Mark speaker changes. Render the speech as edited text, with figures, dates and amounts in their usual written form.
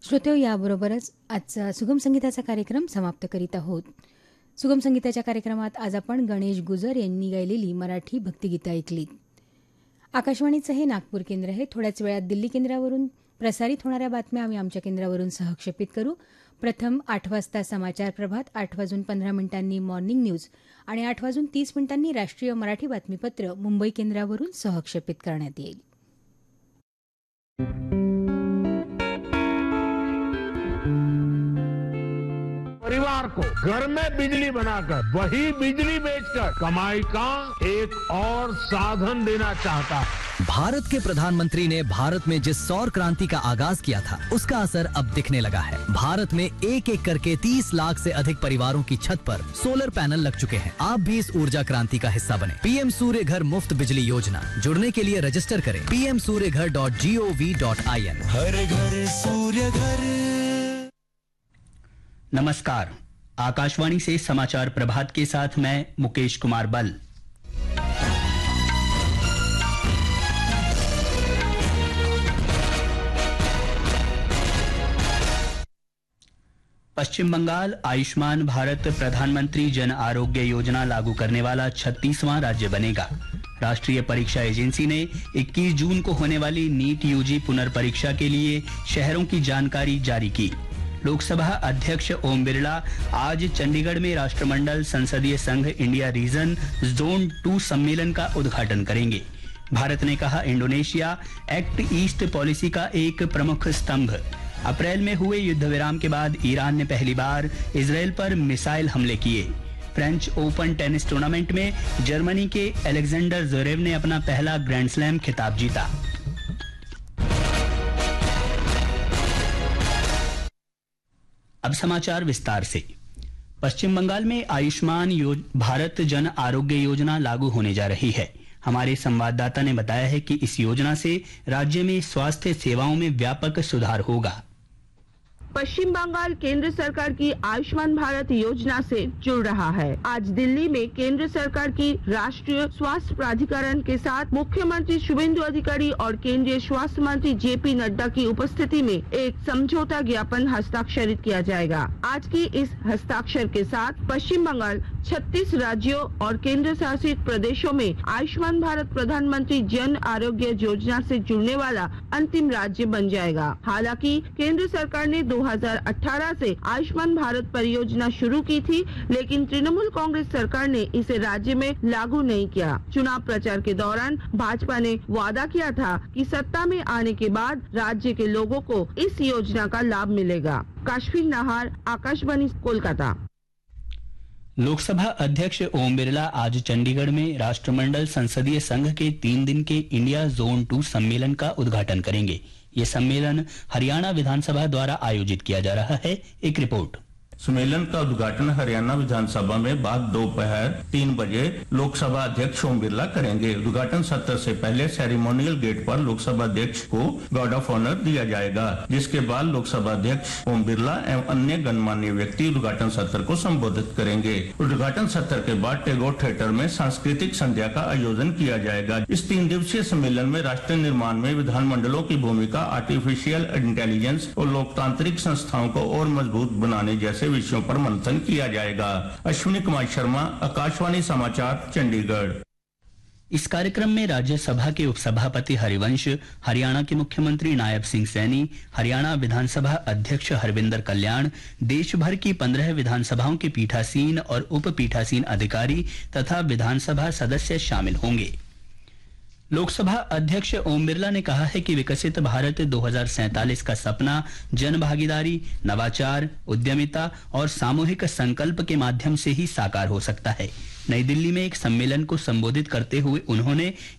Speaker 1: श्रोतेहो, याबरोबरच आजचा सुगम संगीताचा कार्यक्रम समाप्त करीत आहोत. सुगम संगीताच्या कार्यक्रमात आज आपण गणेश गुजर यांनी गायलेली मराठी भक्तिगीतं ऐकलीत. आकाशवाणीचं हे नागपूर केंद्र आहे. थोड्याच वेळात दिल्ली केंद्रावरून प्रसारित होणाऱ्या बातम्या आम्ही आमच्या केंद्रावरून सहक्षेपित करू. प्रथम 8 वाजता समाचार प्रभात, 8:15 मॉर्निंग न्यूज आणि 8:30 राष्ट्रीय मराठी बातमीपत्र मुंबई केंद्रावरून सहक्षेपित करण्यात येईल.
Speaker 2: परिवार को घर में बिजली बनाकर वही बिजली बेचकर कमाई का एक और साधन देना चाहता है.
Speaker 3: भारत के प्रधानमंत्री ने भारत में जिस सौर क्रांति का आगाज किया था, उसका असर अब दिखने लगा है. भारत में एक एक करके 30 लाख से अधिक परिवारों की छत पर सोलर पैनल लग चुके हैं. आप भी इस ऊर्जा क्रांति का हिस्सा बने. पीएम सूर्य घर मुफ्त बिजली योजना. जुड़ने के लिए रजिस्टर करें pmsuryaghar.gov.in.
Speaker 4: हर घर सूर्य घर.
Speaker 5: नमस्कार, आकाशवाणी से समाचार प्रभात के साथ मैं मुकेश कुमार बल. पश्चिम बंगाल आयुष्मान भारत प्रधानमंत्री जन आरोग्य योजना लागू करने वाला 36वां राज्य बनेगा. राष्ट्रीय परीक्षा एजेंसी ने 21 जून को होने वाली नीट यूजी पुनर्परीक्षा के लिए शहरों की जानकारी जारी की. लोकसभा अध्यक्ष ओम बिरला आज चंडीगढ़ में राष्ट्रमंडल संसदीय संघ इंडिया रीजन जोन 2 सम्मेलन का उद्घाटन करेंगे. भारत ने कहा, इंडोनेशिया एक्ट ईस्ट पॉलिसी का एक प्रमुख स्तंभ. अप्रैल में हुए युद्ध विराम के बाद ईरान ने पहली बार इजरायल पर मिसाइल हमले किए. फ्रेंच ओपन टेनिस टूर्नामेंट में जर्मनी के अलेक्जेंडर ज़वेरेव ने अपना पहला ग्रैंड स्लैम खिताब जीता. अब समाचार विस्तार से. पश्चिम बंगाल में आयुष्मान भारत जन आरोग्य योजना लागू होने जा रही है. हमारे संवाददाता ने बताया है कि इस योजना से राज्य में स्वास्थ्य सेवाओं में व्यापक सुधार होगा.
Speaker 6: पश्चिम बंगाल केंद्र सरकार की आयुष्मान भारत योजना से जुड़ रहा है. आज दिल्ली में केंद्र सरकार की राष्ट्रीय स्वास्थ्य प्राधिकरण के साथ मुख्यमंत्री शुभेंदु अधिकारी और केंद्रीय स्वास्थ्य मंत्री जेपी नड्डा की उपस्थिति में एक समझौता ज्ञापन हस्ताक्षरित किया जाएगा. आज की इस हस्ताक्षर के साथ पश्चिम बंगाल 36 राज्यों और केंद्र शासित प्रदेशों में आयुष्मान भारत प्रधानमंत्री जन आरोग्य योजना से जुड़ने वाला अंतिम राज्य बन जाएगा. हालांकि केंद्र सरकार ने 2018 से आयुष्मान भारत परियोजना शुरू की थी, लेकिन तृणमूल कांग्रेस सरकार ने इसे राज्य में लागू नहीं किया. चुनाव प्रचार के दौरान भाजपा ने वादा किया था कि सत्ता में आने के बाद राज्य के लोगों को इस योजना का लाभ मिलेगा. काश्मीर नाहार, आकाशवाणी, कोलकाता.
Speaker 5: लोकसभा अध्यक्ष ओम बिरला आज चंडीगढ़ में राष्ट्रमंडल संसदीय संघ के 3 दिन के इंडिया जोन 2 सम्मेलन का उद्घाटन करेंगे. ये सम्मेलन हरियाणा विधानसभा द्वारा आयोजित किया जा रहा है. एक रिपोर्ट.
Speaker 7: सम्मेलन का उद्घाटन हरियाणा विधानसभा में बाद दोपहर 3 बजे लोकसभा अध्यक्ष ओम बिरला करेंगे. उद्घाटन सत्र से पहले सेरेमोनियल गेट पर लोकसभा अध्यक्ष को गार्ड ऑफ ऑनर दिया जाएगा, जिसके बाद लोकसभा अध्यक्ष ओम बिरला एवं अन्य गणमान्य व्यक्ति उद्घाटन सत्र को संबोधित करेंगे. उद्घाटन सत्र के बाद टैगोर थिएटर में सांस्कृतिक संध्या का आयोजन किया जाएगा. इस 3 दिवसीय सम्मेलन में राष्ट्र निर्माण में विधानमंडलों की भूमिका, आर्टिफिशियल इंटेलिजेंस और लोकतांत्रिक संस्थाओं को और मजबूत बनाने जैसे विषयों पर मंथन किया जाएगा. अश्विनी कुमार शर्मा, आकाशवाणी समाचार, चंडीगढ़.
Speaker 5: इस कार्यक्रम में राज्यसभा के उपसभापति हरिवंश, हरियाणा के मुख्यमंत्री नायब सिंह सैनी, हरियाणा विधानसभा अध्यक्ष हरविंदर कल्याण, देश भर की 15 विधानसभाओं के पीठासीन और उप पीठासीन अधिकारी तथा विधानसभा सदस्य शामिल होंगे. लोकसभा अध्यक्ष ओम बिरला ने कहा है कि विकसित भारत 2047 का सपना जन भागीदारी, नवाचार, उद्यमिता और सामूहिक संकल्प के माध्यम से ही साकार हो सकता है. नई दिल्ली में एक सम्मेलन को संबोधित करते हुए उन्होंने